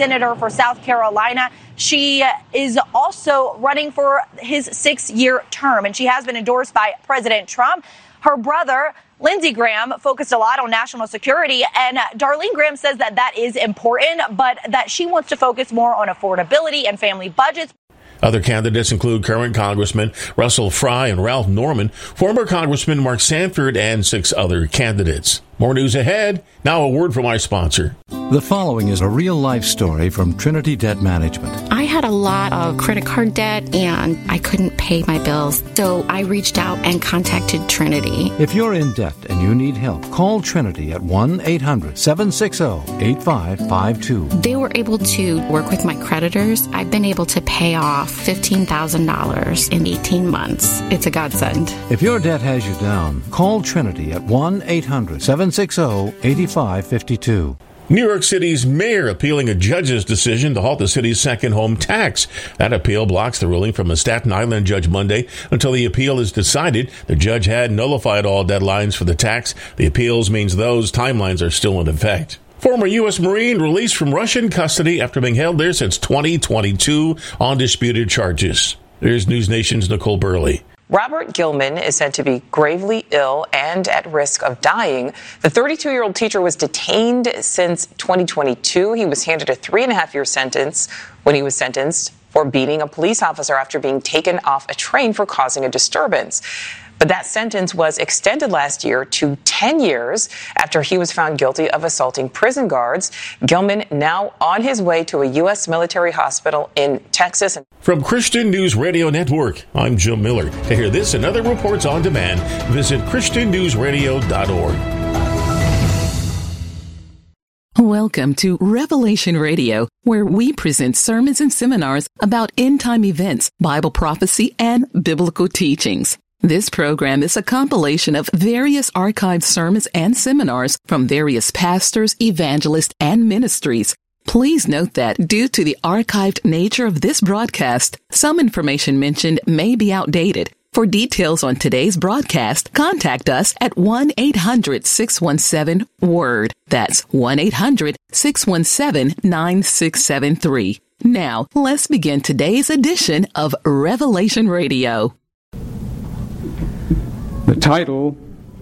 senator for South Carolina. She is also running for his 6-year term, and she has been endorsed by President Trump. Her brother, Lindsey Graham, focused a lot on national security, and Darlene Graham says that that is important, but that she wants to focus more on affordability and family budgets. Other candidates include current Congressman Russell Fry and Ralph Norman, former Congressman Mark Sanford, and 6 other candidates. More news ahead. Now a word from our sponsor. The following is a real-life story from Trinity Debt Management. I had a lot of credit card debt, and I couldn't pay my bills, so I reached out and contacted Trinity. If you're in debt and you need help, call Trinity at 1-800-760-8552. They were able to work with my creditors. I've been able to pay off $15,000 in 18 months. It's a godsend. If your debt has you down, call Trinity at 1-800-760-8552. New York City's mayor appealing a judge's decision to halt the city's second home tax. That appeal blocks the ruling from a Staten Island judge Monday until the appeal is decided. The judge had nullified all deadlines for the tax. The appeals means those timelines are still in effect. Former U.S. Marine released from Russian custody after being held there since 2022 on disputed charges. Here's News Nation's Nicole Burley. Robert Gilman is said to be gravely ill and at risk of dying. The 32-year-old teacher was detained since 2022. He was handed a 3.5-year sentence when he was sentenced for beating a police officer after being taken off a train for causing a disturbance. But that sentence was extended last year to 10 years after he was found guilty of assaulting prison guards. Gilman now on his way to a U.S. military hospital in Texas. From Christian News Radio Network, I'm Jim Miller. To hear this and other reports on demand, visit ChristianNewsRadio.org. Welcome to Revelation Radio, where we present sermons and seminars about end-time events, Bible prophecy, and biblical teachings. This program is a compilation of various archived sermons and seminars from various pastors, evangelists, and ministries. Please note that due to the archived nature of this broadcast, some information mentioned may be outdated. For details on today's broadcast, contact us at 1-800-617-WORD. That's 1-800-617-9673. Now, let's begin today's edition of Revelation Radio. The title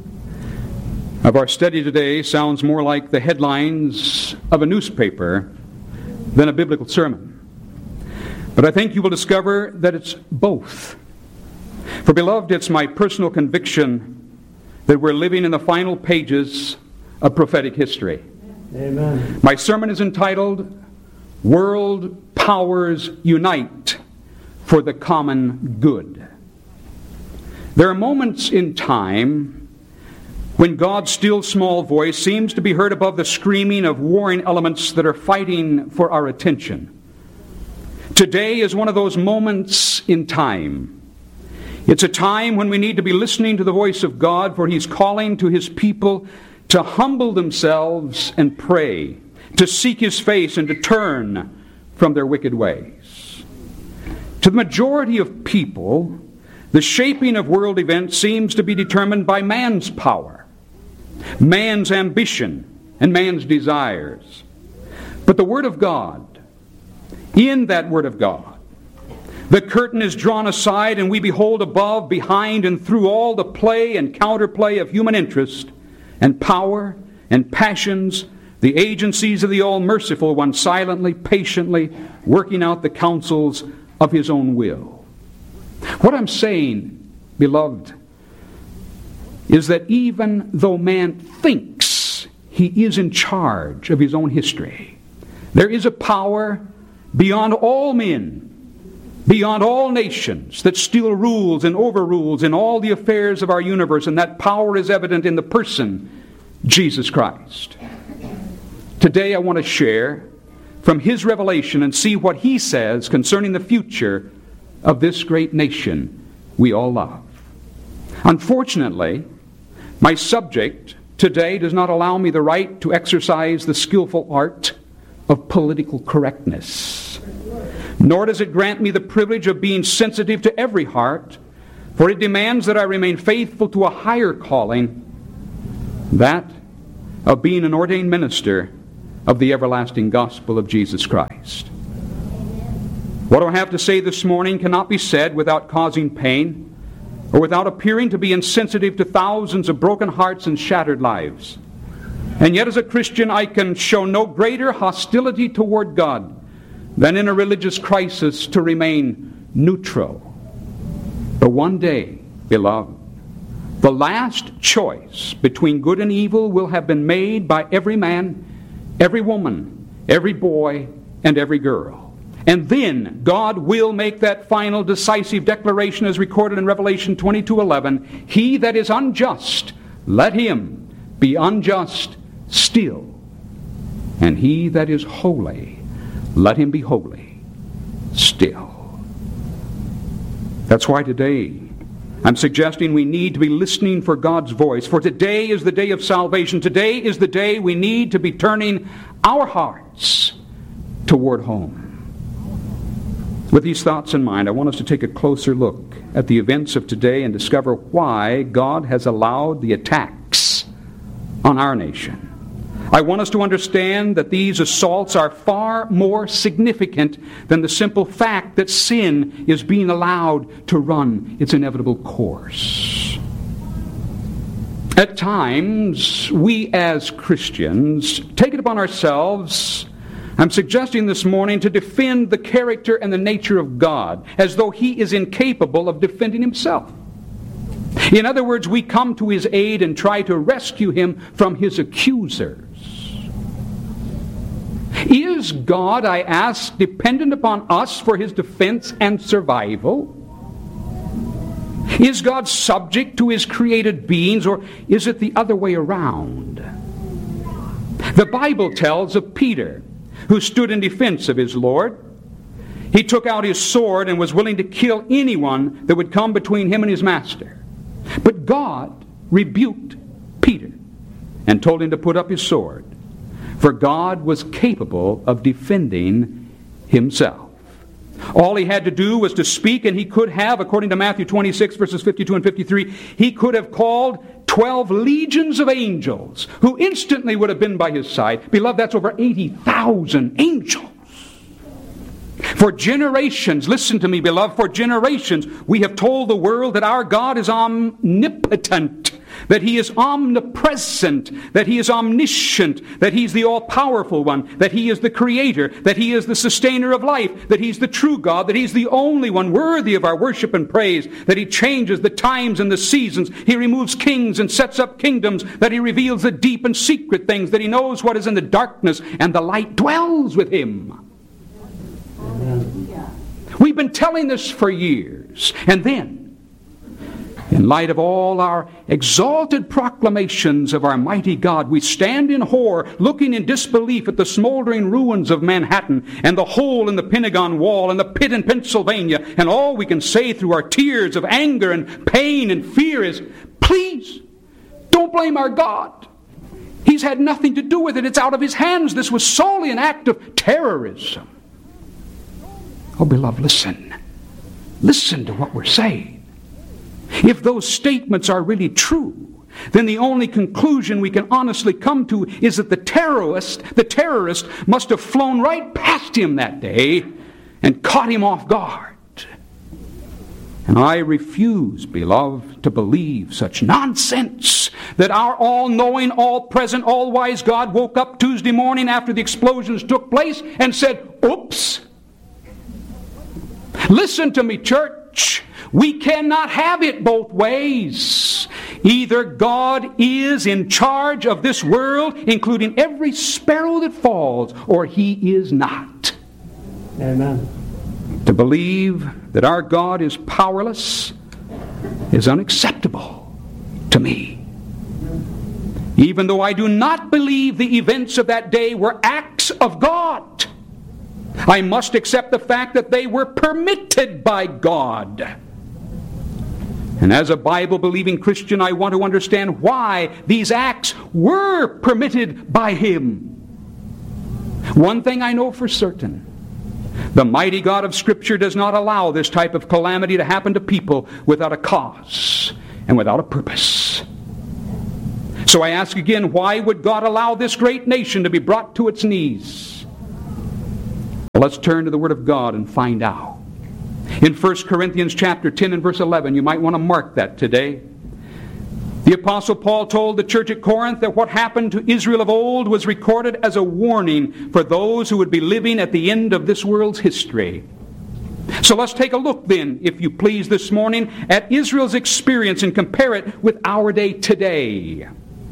of our study today sounds more like the headlines of a newspaper than a biblical sermon. But I think you will discover that it's both. For, beloved, it's my personal conviction that we're living in the final pages of prophetic history. Amen. My sermon is entitled, World Powers Unite for the Common Good. There are moments in time when God's still small voice seems to be heard above the screaming of warring elements that are fighting for our attention. Today is one of those moments in time. It's a time when we need to be listening to the voice of God, for He's calling to His people to humble themselves and pray, to seek His face and to turn from their wicked ways. To the majority of people, the shaping of world events seems to be determined by man's power, man's ambition, and man's desires. But the Word of God, in that Word of God, the curtain is drawn aside and we behold above, behind, and through all the play and counterplay of human interest and power and passions, the agencies of the all-merciful one silently, patiently working out the counsels of His own will. What I'm saying, beloved, is that even though man thinks he is in charge of his own history, there is a power beyond all men, beyond all nations, that still rules and overrules in all the affairs of our universe, and that power is evident in the person, Jesus Christ. Today I want to share from His revelation and see what He says concerning the future of this great nation we all love. Unfortunately, my subject today does not allow me the right to exercise the skillful art of political correctness. Nor does it grant me the privilege of being sensitive to every heart, for it demands that I remain faithful to a higher calling, that of being an ordained minister of the everlasting gospel of Jesus Christ. What I have to say this morning cannot be said without causing pain or without appearing to be insensitive to thousands of broken hearts and shattered lives. And yet as a Christian I can show no greater hostility toward God than in a religious crisis to remain neutral. But one day, beloved, the last choice between good and evil will have been made by every man, every woman, every boy, and every girl. And then God will make that final decisive declaration as recorded in Revelation 22:11. He that is unjust, let him be unjust still. And he that is holy, let him be holy still. That's why today I'm suggesting we need to be listening for God's voice. For today is the day of salvation. Today is the day we need to be turning our hearts toward home. With these thoughts in mind, I want us to take a closer look at the events of today and discover why God has allowed the attacks on our nation. I want us to understand that these assaults are far more significant than the simple fact that sin is being allowed to run its inevitable course. At times, we as Christians take it upon ourselves, I'm suggesting this morning, to defend the character and the nature of God as though He is incapable of defending Himself. In other words, we come to His aid and try to rescue Him from His accusers. Is God, I ask, dependent upon us for His defense and survival? Is God subject to His created beings, or is it the other way around? The Bible tells of Peter, who stood in defense of his Lord. He took out his sword and was willing to kill anyone that would come between him and his master. But God rebuked Peter and told him to put up his sword, for God was capable of defending himself. All he had to do was to speak, and he could have, according to Matthew 26, verses 52 and 53, he could have called 12 legions of angels, who instantly would have been by his side. Beloved, that's over 80,000 angels. For generations, listen to me, beloved, for generations we have told the world that our God is omnipotent, that He is omnipresent, that He is omniscient, that He's the all-powerful one, that He is the Creator, that He is the sustainer of life, that He's the true God, that He's the only one worthy of our worship and praise, that He changes the times and the seasons, He removes kings and sets up kingdoms, that He reveals the deep and secret things, that He knows what is in the darkness, and the light dwells with Him. We've been telling this for years. And then, in light of all our exalted proclamations of our mighty God, we stand in horror, looking in disbelief at the smoldering ruins of Manhattan, and the hole in the Pentagon Wall, and the pit in Pennsylvania, and all we can say through our tears of anger and pain and fear is, please, don't blame our God. He's had nothing to do with it. It's out of His hands. This was solely an act of terrorism. Oh, beloved, listen. Listen to what we're saying. If those statements are really true, then the only conclusion we can honestly come to is that the terrorist must have flown right past him that day and caught him off guard. And I refuse, beloved, to believe such nonsense, that our all-knowing, all-present, all-wise God woke up Tuesday morning after the explosions took place and said, oops. Listen to me, church. We cannot have it both ways. Either God is in charge of this world, including every sparrow that falls, or He is not. Amen. To believe that our God is powerless is unacceptable to me. Even though I do not believe the events of that day were acts of God, I must accept the fact that they were permitted by God. And as a Bible-believing Christian, I want to understand why these acts were permitted by Him. One thing I know for certain: the mighty God of Scripture does not allow this type of calamity to happen to people without a cause and without a purpose. So I ask again, why would God allow this great nation to be brought to its knees? Well, let's turn to the Word of God and find out. In 1 Corinthians chapter 10 and verse 11, you might want to mark that today. The Apostle Paul told the church at Corinth that what happened to Israel of old was recorded as a warning for those who would be living at the end of this world's history. So let's take a look then, if you please, this morning at Israel's experience and compare it with our day today.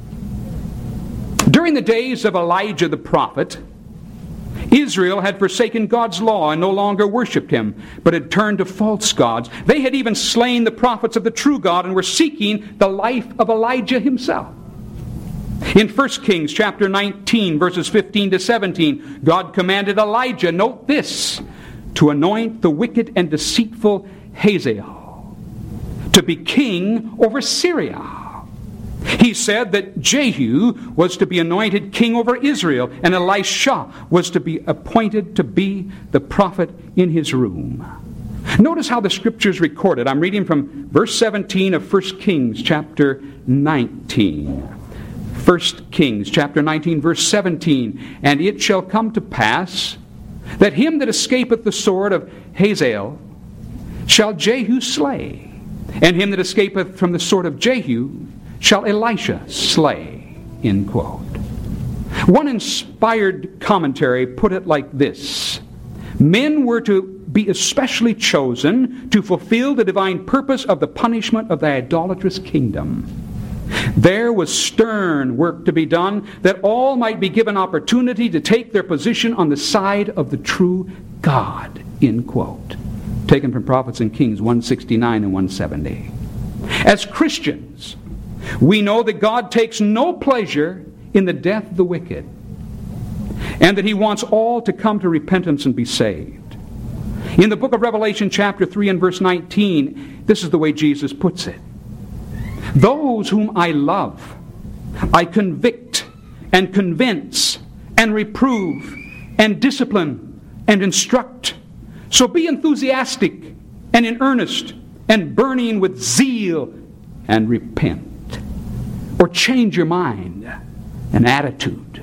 During the days of Elijah the prophet, Israel had forsaken God's law and no longer worshipped Him, but had turned to false gods. They had even slain the prophets of the true God and were seeking the life of Elijah himself. In 1 Kings chapter 19, verses 15 to 17, God commanded Elijah, note this, to anoint the wicked and deceitful Hazael to be king over Syria. He said that Jehu was to be anointed king over Israel, and Elisha was to be appointed to be the prophet in his room. Notice how the Scriptures recorded. I'm reading from verse 17 of 1 Kings chapter 19. 1 Kings chapter 19, verse 17. And it shall come to pass that him that escapeth the sword of Hazael shall Jehu slay, and him that escapeth from the sword of Jehu shall Elisha slay. End quote. One inspired commentary put it like this: men were to be especially chosen to fulfill the divine purpose of the punishment of the idolatrous kingdom. There was stern work to be done, that all might be given opportunity to take their position on the side of the true God. End quote. Taken from Prophets and Kings 169 and 170. As Christians, we know that God takes no pleasure in the death of the wicked, and that He wants all to come to repentance and be saved. In the book of Revelation chapter 3 and verse 19, this is the way Jesus puts it: those whom I love, I convict and convince and reprove and discipline and instruct. So be enthusiastic and in earnest and burning with zeal and repent. Or change your mind and attitude.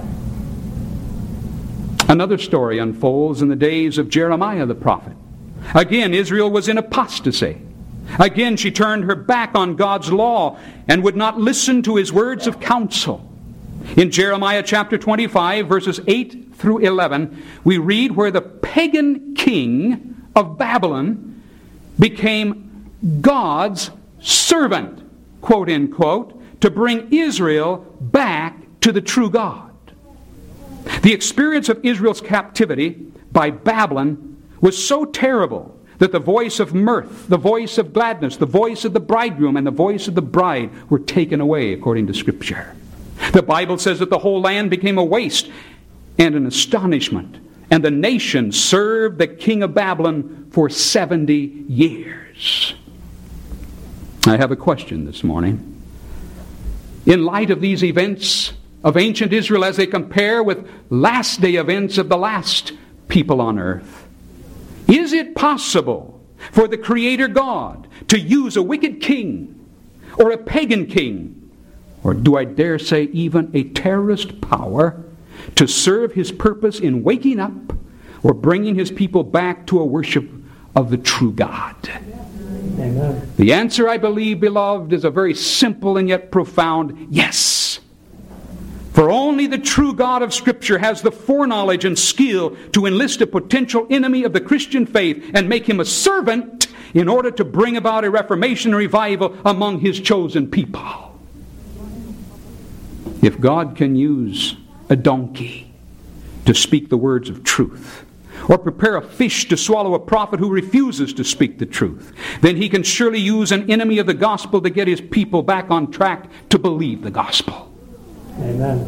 Another story unfolds in the days of Jeremiah the prophet. Again, Israel was in apostasy. Again, she turned her back on God's law and would not listen to His words of counsel. In Jeremiah chapter 25, verses 8 through 11, we read where the pagan king of Babylon became God's servant, quote unquote, to bring Israel back to the true God. The experience of Israel's captivity by Babylon was so terrible that the voice of mirth, the voice of gladness, the voice of the bridegroom, and the voice of the bride were taken away, according to Scripture. The Bible says that the whole land became a waste and an astonishment, and the nation served the king of Babylon for 70 years. I have a question this morning. In light of these events of ancient Israel as they compare with last day events of the last people on earth, is it possible for the Creator God to use a wicked king or a pagan king, or do I dare say even a terrorist power, to serve His purpose in waking up or bringing His people back to a worship of the true God? Amen. The answer, I believe, beloved, is a very simple and yet profound yes. For only the true God of Scripture has the foreknowledge and skill to enlist a potential enemy of the Christian faith and make him a servant in order to bring about a reformation and revival among His chosen people. If God can use a donkey to speak the words of truth, or prepare a fish to swallow a prophet who refuses to speak the truth, then He can surely use an enemy of the gospel to get His people back on track to believe the gospel. Amen.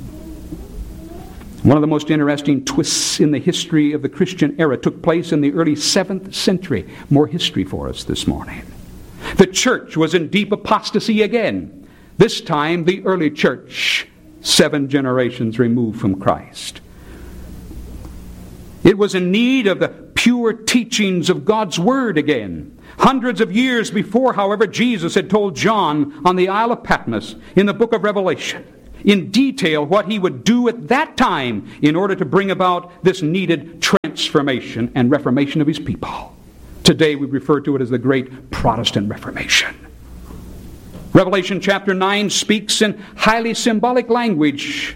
One of the most interesting twists in the history of the Christian era took place in the early 7th century. More history for us this morning. The church was in deep apostasy again. This time the early church, 7 generations removed from Christ. It was in need of the pure teachings of God's Word again. Hundreds of years before, however, Jesus had told John on the Isle of Patmos in the book of Revelation in detail what he would do at that time in order to bring about this needed transformation and reformation of his people. Today we refer to it as the Great Protestant Reformation. Revelation chapter 9 speaks in highly symbolic language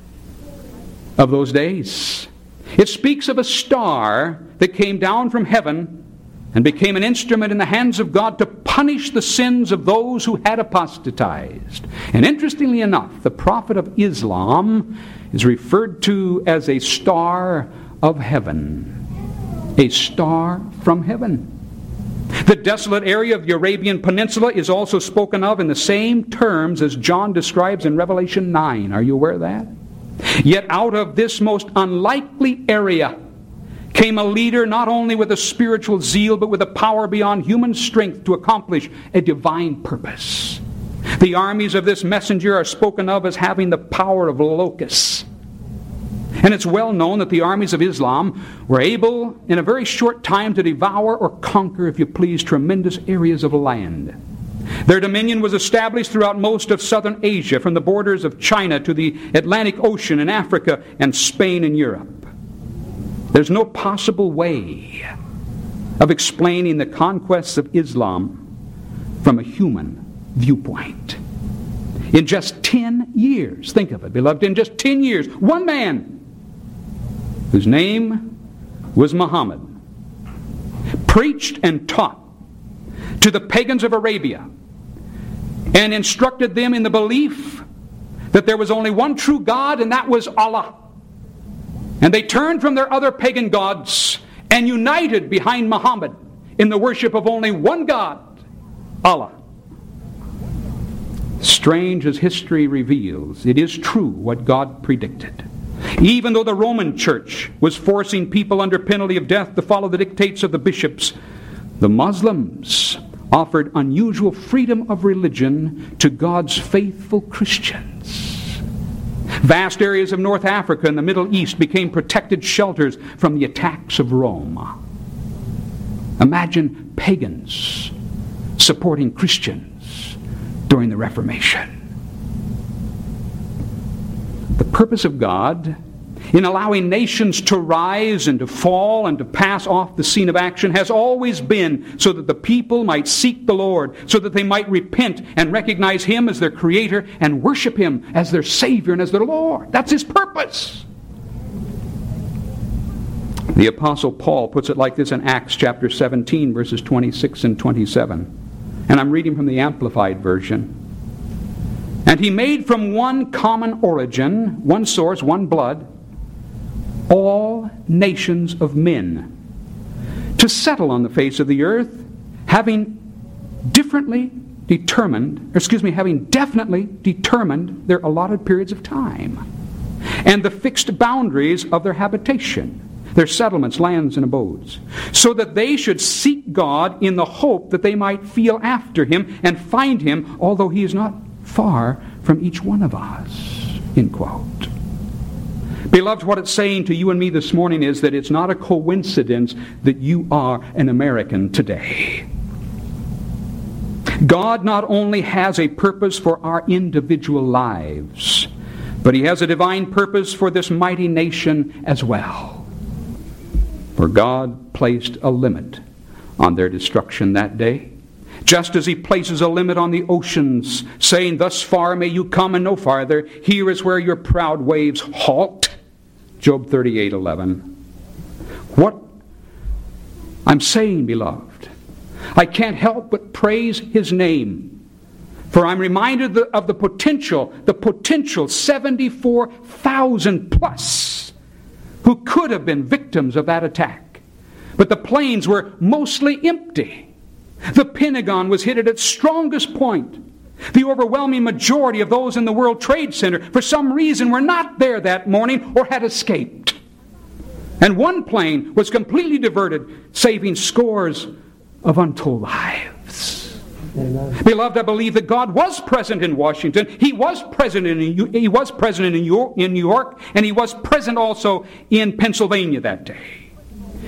of those days. It speaks of a star that came down from heaven and became an instrument in the hands of God to punish the sins of those who had apostatized. And interestingly enough, the prophet of Islam is referred to as a star of heaven. A star from heaven. The desolate area of the Arabian Peninsula is also spoken of in the same terms as John describes in Revelation 9. Are you aware of that? Yet out of this most unlikely area came a leader not only with a spiritual zeal, but with a power beyond human strength to accomplish a divine purpose. The armies of this messenger are spoken of as having the power of locusts. And it's well known that the armies of Islam were able, in a very short time, to devour or conquer, if you please, tremendous areas of land. Their dominion was established throughout most of southern Asia, from the borders of China to the Atlantic Ocean in Africa and Spain and Europe. There's no possible way of explaining the conquests of Islam from a human viewpoint. In just 10 years, think of it, beloved, in just 10 years, one man whose name was Muhammad preached and taught to the pagans of Arabia and instructed them in the belief that there was only one true God, and that was Allah. And they turned from their other pagan gods and united behind Muhammad in the worship of only one God, Allah. Strange as history reveals, it is true what God predicted. Even though the Roman Church was forcing people under penalty of death to follow the dictates of the bishops, the Muslims offered unusual freedom of religion to God's faithful Christians. Vast areas of North Africa and the Middle East became protected shelters from the attacks of Rome. Imagine pagans supporting Christians during the Reformation. The purpose of God in allowing nations to rise and to fall and to pass off the scene of action has always been so that the people might seek the Lord, so that they might repent and recognize Him as their Creator and worship Him as their Savior and as their Lord. That's His purpose. The Apostle Paul puts it like this in Acts chapter 17, verses 26 and 27. And I'm reading from the Amplified Version. And He made from one common origin, one source, one blood, all nations of men to settle on the face of the earth, having definitely determined their allotted periods of time and the fixed boundaries of their habitation, their settlements, lands, and abodes, so that they should seek God in the hope that they might feel after Him and find Him, although He is not far from each one of us. End quote. Beloved, what it's saying to you and me this morning is that it's not a coincidence that you are an American today. God not only has a purpose for our individual lives, but He has a divine purpose for this mighty nation as well. For God placed a limit on their destruction that day, just as He places a limit on the oceans, saying, "Thus far may you come and no farther. Here is where your proud waves halt." Job 38:11. What I'm saying, beloved, I can't help but praise His name. For I'm reminded of the potential 74,000 plus who could have been victims of that attack. But the planes were mostly empty. The Pentagon was hit at its strongest point. The overwhelming majority of those in the World Trade Center, for some reason, were not there that morning or had escaped. And one plane was completely diverted, saving scores of untold lives. Amen. Beloved, I believe that God was present in Washington. He was present in New York, and He was present also in Pennsylvania that day.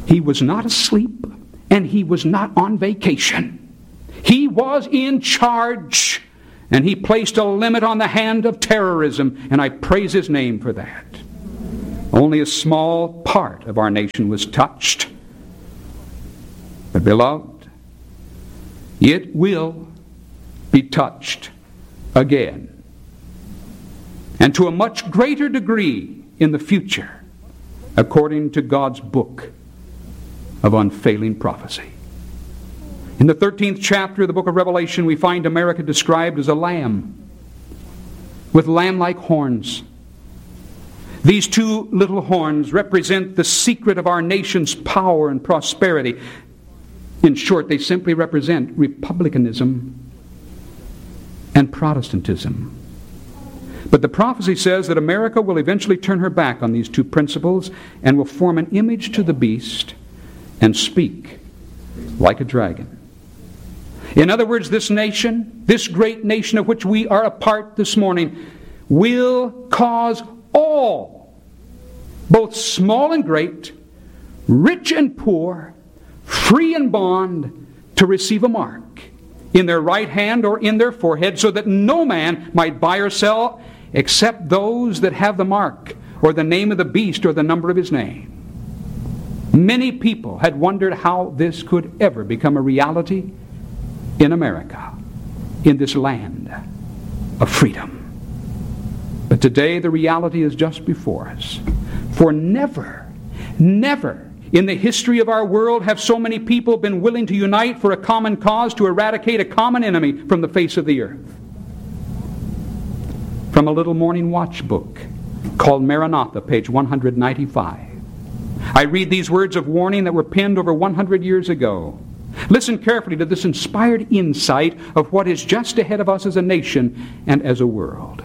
He was not asleep, and he was not on vacation. He was in charge, and he placed a limit on the hand of terrorism, and I praise his name for that. Only a small part of our nation was touched. But beloved, it will be touched again, and to a much greater degree in the future, according to God's book of unfailing prophecy. In the 13th chapter of the book of Revelation, we find America described as a lamb with lamb-like horns. These two little horns represent the secret of our nation's power and prosperity. In short, they simply represent republicanism and Protestantism. But the prophecy says that America will eventually turn her back on these two principles and will form an image to the beast and speak like a dragon. In other words, this nation, this great nation of which we are a part this morning, will cause all, both small and great, rich and poor, free and bond, to receive a mark in their right hand or in their forehead, so that no man might buy or sell except those that have the mark, or the name of the beast, or the number of his name. Many people had wondered how this could ever become a reality in America, in this land of freedom. But today the reality is just before us. For never in the history of our world have so many people been willing to unite for a common cause to eradicate a common enemy from the face of the earth. From a little morning watch book called Maranatha, page 195. I read these words of warning that were penned over 100 years ago. Listen carefully to this inspired insight of what is just ahead of us as a nation and as a world.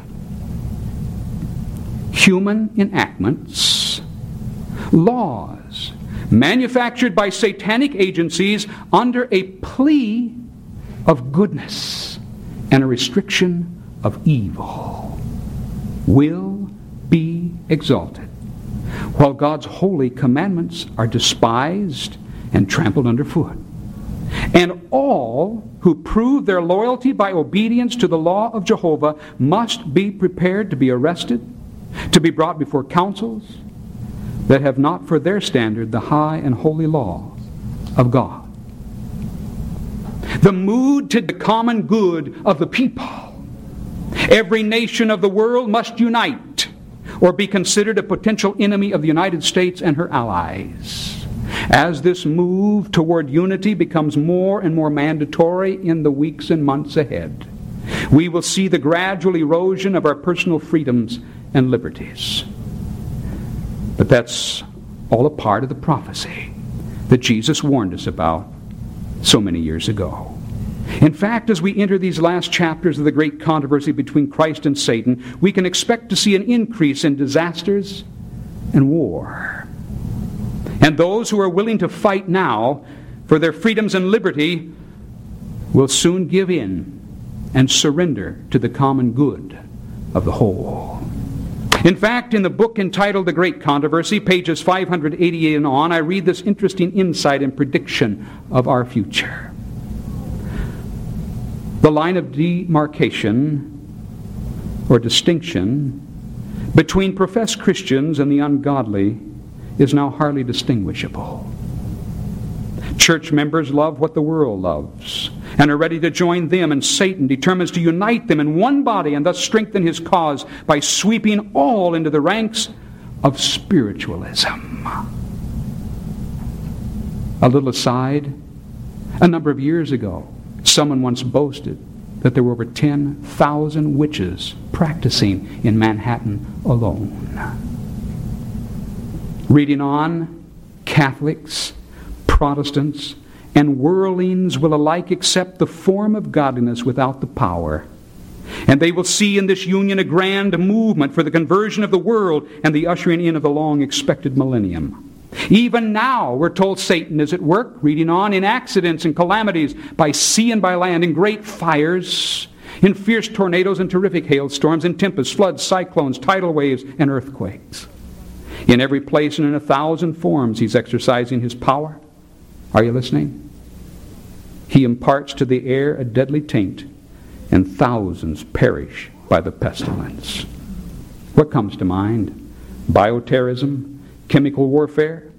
Human enactments, laws, manufactured by satanic agencies under a plea of goodness and a restriction of evil, will be exalted, while God's holy commandments are despised and trampled underfoot. And all who prove their loyalty by obedience to the law of Jehovah must be prepared to be arrested, to be brought before councils that have not for their standard the high and holy law of God. The mood to the common good of the people. Every nation of the world must unite or be considered a potential enemy of the United States and her allies. As this move toward unity becomes more and more mandatory in the weeks and months ahead, we will see the gradual erosion of our personal freedoms and liberties. But that's all a part of the prophecy that Jesus warned us about so many years ago. In fact, as we enter these last chapters of the great controversy between Christ and Satan, we can expect to see an increase in disasters and war. And those who are willing to fight now for their freedoms and liberty will soon give in and surrender to the common good of the whole. In fact, in the book entitled The Great Controversy, pages 588 and on, I read this interesting insight and prediction of our future. The line of demarcation or distinction between professed Christians and the ungodly is now hardly distinguishable. Church members love what the world loves and are ready to join them, and Satan determines to unite them in one body and thus strengthen his cause by sweeping all into the ranks of spiritualism. A little aside, a number of years ago, someone once boasted that there were over 10,000 witches practicing in Manhattan alone. Reading on, Catholics, Protestants, and worldlings will alike accept the form of godliness without the power. And they will see in this union a grand movement for the conversion of the world and the ushering in of the long-expected millennium. Even now, we're told Satan is at work, reading on, in accidents and calamities by sea and by land, in great fires, in fierce tornadoes and terrific hailstorms, in tempests, floods, cyclones, tidal waves, and earthquakes. In every place and in 1,000 forms, He's exercising His power. Are you listening? He imparts to the air a deadly taint, and thousands perish by the pestilence. What comes to mind? Bioterrorism? Chemical warfare?